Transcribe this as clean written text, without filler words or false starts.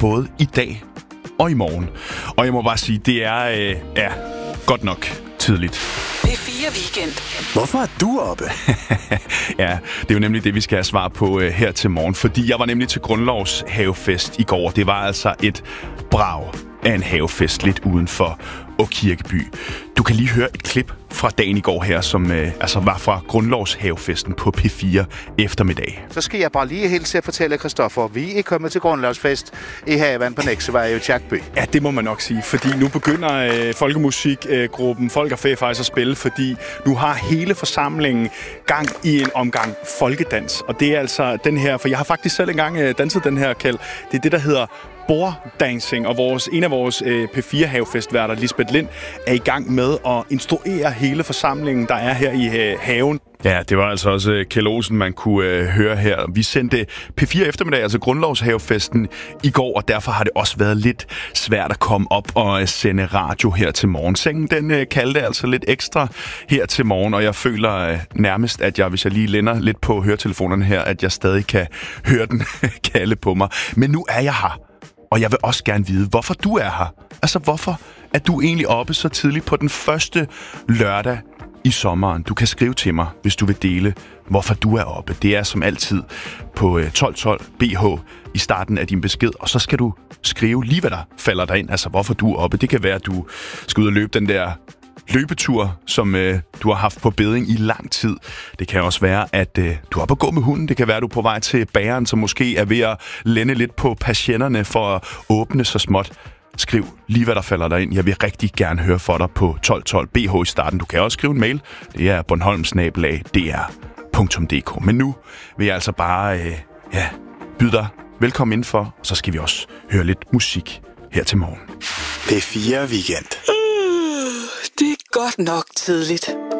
både i dag og i morgen. Og jeg må bare sige, det er godt nok tidligt. P4 Weekend. Hvorfor er du oppe? Ja, det er jo nemlig det, vi skal have svar på her til morgen. Fordi jeg var nemlig til Grundlovs havefest i går. Det var altså et brag af en havefest lidt uden for Åkirkeby. Du kan lige høre et klip fra dagen i går her, som var fra Grundlovs havefesten på P4 eftermiddag. Så skal jeg bare lige hilse at fortælle Christoffer, vi er kommet til Grundlovsfest i haven på Nexøvej i Aakirkeby. Ja, det må man nok sige, fordi nu begynder folkemusikgruppen Folk og Fæ faktisk at spille, fordi nu har hele forsamlingen gang i en omgang folkedans. Og det er altså den her, for jeg har faktisk selv engang danset den her, Kjeld. Det er det, der hedder borddancing, og en af vores P4-havefestværter, Lisbeth Lind, er i gang med at instruere hele forsamlingen, der er her i haven. Ja, det var altså også Kjeld Olsen, man kunne høre her. Vi sendte P4 eftermiddag, altså Grundlovshavefesten, i går, og derfor har det også været lidt svært at komme op og sende radio her til morgen. Sengen, den kaldte altså lidt ekstra her til morgen, og jeg føler nærmest, at jeg, hvis jeg lige lænder lidt på høretelefonerne her, at jeg stadig kan høre den kalde på mig. Men nu er jeg her. Og jeg vil også gerne vide, hvorfor du er her. Altså, hvorfor er du egentlig oppe så tidligt på den første lørdag i sommeren? Du kan skrive til mig, hvis du vil dele, hvorfor du er oppe. Det er som altid på 1212 BH i starten af din besked. Og så skal du skrive lige, hvad der falder dig ind. Altså, hvorfor du er oppe. Det kan være, at du skal ud og løbe den der løbetur, som du har haft på beding i lang tid. Det kan også være, at du er på at gå med hunden. Det kan være, at du er på vej til bageren, som måske er ved at lænde lidt på patienterne for at åbne så småt. Skriv lige, hvad der falder dig ind. Jeg vil rigtig gerne høre for dig på 1212 BH i starten. Du kan også skrive en mail. Det er bornholm@dr.dk. Men nu vil jeg altså bare byde dig velkommen indenfor. Så skal vi også høre lidt musik her til morgen. P4 Weekend. Det er godt nok tidligt.